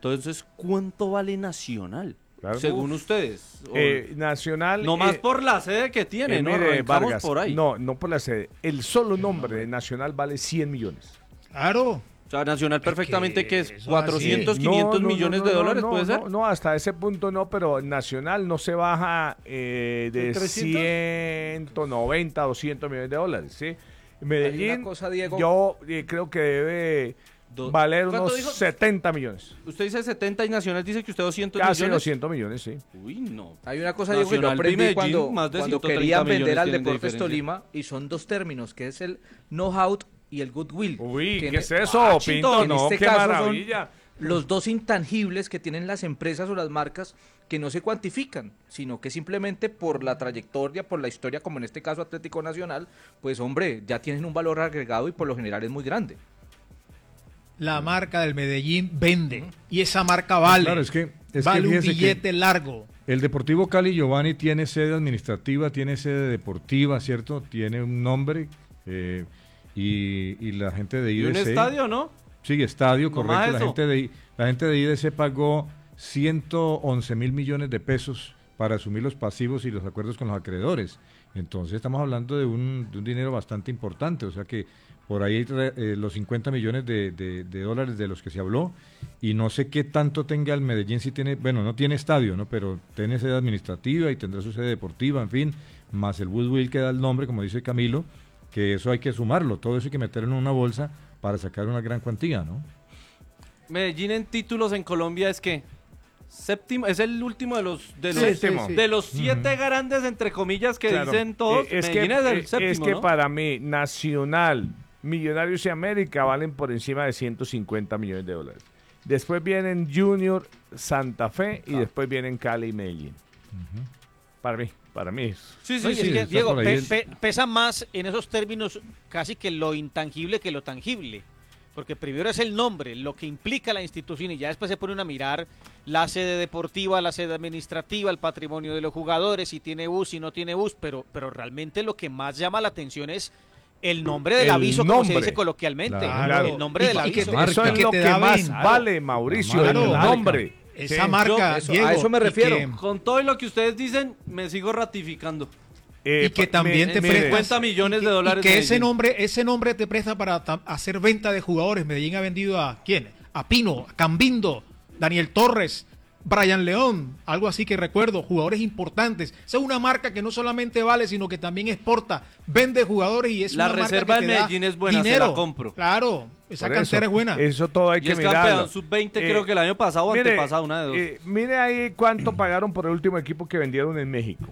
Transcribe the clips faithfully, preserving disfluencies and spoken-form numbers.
Entonces, ¿cuánto vale Nacional? Claro. Según Uf. ustedes. Eh, Nacional... No más eh, por la sede que tiene, eh, ¿no? mire, Arrancamos Vargas, por ahí. no, no por la sede. El solo nombre de Nacional vale cien millones. Claro. O sea, Nacional perfectamente Es que, que es eso cuatrocientos, así. quinientos No, no, millones no, de no, dólares, no, ¿puede no, ser? No, hasta ese punto no, pero Nacional no se baja eh, de ¿De trescientos? ciento noventa, doscientos millones de dólares, ¿sí? Hay Medellín, una cosa, Diego. yo eh, creo que debe Do- valer ¿Cuánto unos dijo? setenta millones. Usted dice setenta y Nacional dice que usted doscientos Casi millones. doscientos millones, sí. Uy, no. Hay una cosa, Diego, que yo Nacional y aprendí Medellín, cuando, más de cuando ciento treinta querían vender millones al tienen de Deportes diferencia. Tolima, y son dos términos, que es el know-how y el goodwill. Uy, Que ¿qué en- es eso, Washington, Pinto? en No, este qué caso son maravilla. los dos intangibles que tienen las empresas o las marcas que no se cuantifican, sino que simplemente por la trayectoria, por la historia, como en este caso Atlético Nacional, pues hombre, ya tienen un valor agregado y por lo general es muy grande. La marca del Medellín vende. Y esa marca vale. Claro, es que, es vale que un fíjese billete que largo. el Deportivo Cali Giovanni tiene sede administrativa, tiene sede deportiva, ¿cierto? Tiene un nombre eh, y, y la gente de ¿Y I D un C... estadio, no? Sí, estadio, No más correcto. La eso. gente, de, la gente de I D C pagó ciento once mil millones de pesos para asumir los pasivos y los acuerdos con los acreedores. Entonces estamos hablando de un, de un dinero bastante importante, o sea que por ahí eh, los cincuenta millones de, de, de dólares de los que se habló, y no sé qué tanto tenga el Medellín, si tiene, bueno, no tiene estadio, ¿no? Pero tiene sede administrativa y tendrá su sede deportiva, en fin, más el goodwill que da el nombre, como dice Camilo, que eso hay que sumarlo, todo eso hay que meterlo en una bolsa para sacar una gran cuantía, ¿no? Medellín en títulos en Colombia es que séptimo, es el último de los de los, Séptimo. de los siete grandes entre comillas que Claro. dicen todos. Eh, es que, Medellín es el eh, séptimo, es que ¿no? para mí, Nacional, Millonarios y América valen por encima de ciento cincuenta millones de dólares. Después vienen Junior, Santa Fe y Ah. después vienen Cali y Medellín. Para mí, para mí. es- Sí, sí, No, y sí. es que, está Diego, por ahí pe- el- pe- pesa más en esos términos casi que lo intangible que lo tangible. Porque primero es el nombre, lo que implica la institución, y ya después se ponen a mirar la sede deportiva, la sede administrativa, el patrimonio de los jugadores, si tiene bus, si no tiene bus, pero, pero realmente lo que más llama la atención es el nombre del El aviso, como se nombre. dice coloquialmente. Claro. El nombre Y- del y que aviso. te- Eso y es que lo te que da más venta. vale, Mauricio, La el marca. nombre. Esa Sí. marca, eso- Diego, a eso me y refiero. que- Con todo lo que ustedes dicen, me sigo ratificando. Eh, y que pa- también me- te mire, prestas- cincuenta millones de y- y dólares que ese Medellín. nombre, ese nombre te presta para ta- hacer venta de jugadores. Medellín ha vendido a ¿quién? A Pino, a Cambindo, Daniel Torres, Brian León, algo así que recuerdo, jugadores importantes. Esa es una marca que no solamente vale, sino que también exporta, vende jugadores y es La una marca reserva que de te da Medellín es buena, se dinero. la compro. Claro, esa Por cantera eso, es buena. Eso todo hay Y que es mirarlo. campeón sub veinte, creo que el año pasado o mire, antepasado, una de dos. eh, mire ahí cuánto pagaron por el último equipo que vendieron en México.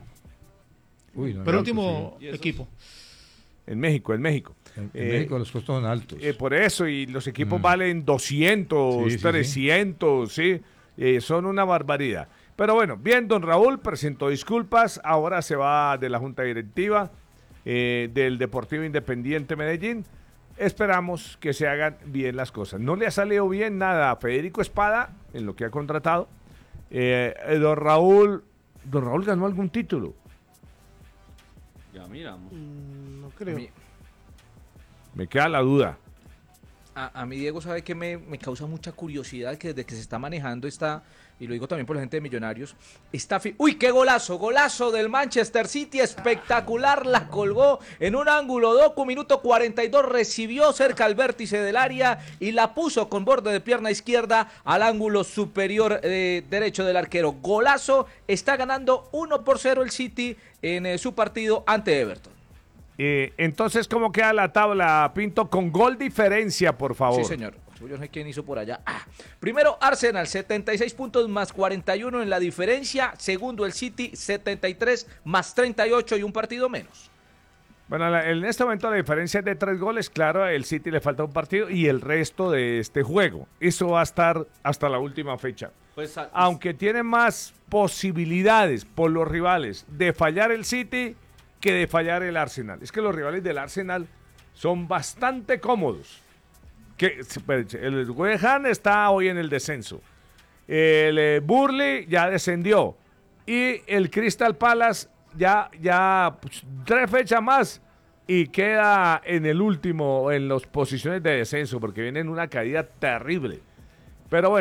Uy, no, Pero no, último ¿Y eso? equipo. En México, en México. sí. En, en Eh, México los costos son altos. Eh, por eso, y los equipos Mm. valen doscientos, Sí, sí, sí. trescientos, sí, Eh, son una barbaridad. Pero bueno, bien, don Raúl presentó disculpas, ahora se va de la Junta Directiva eh, del Deportivo Independiente Medellín. Esperamos que se hagan bien las cosas. No le ha salido bien nada a Federico Espada en lo que ha contratado. Eh, eh, don Raúl, don Raúl ganó algún título. Ya miramos. No A creo. mí, Me queda la duda. a, a mí, Diego, sabe que me, me causa mucha curiosidad que desde que se está manejando esta, y lo digo también por la gente de Millonarios, está fi- ¡Uy, qué golazo! Golazo del Manchester City, espectacular, la colgó en un ángulo, Doku, minuto cuarenta y dos, recibió cerca al vértice del área y la puso con borde de pierna izquierda al ángulo superior eh, derecho del arquero. Golazo, está ganando uno por cero el City en eh, su partido ante Everton. Eh, entonces, ¿cómo queda la tabla, Pinto? Con gol diferencia, por favor. Sí, señor. Yo no sé quién hizo por allá. Ah. Primero, Arsenal, setenta y seis puntos más cuarenta y uno en la diferencia. Segundo, el City, setenta y tres más treinta y ocho y un partido menos. Bueno, la- en este momento la diferencia es de tres goles. Claro, el City le falta un partido y el resto de este juego. Eso va a estar hasta la última fecha. Pues, a- Aunque tiene más posibilidades por los rivales de fallar el City que de fallar el Arsenal. Es que los rivales del Arsenal son bastante cómodos. Que, espérense, el West Ham está hoy en el descenso. El eh, Burnley ya descendió. Y el Crystal Palace ya, ya pues, tres fechas más y queda en el último, en las posiciones de descenso, porque viene en una caída terrible. Pero bueno.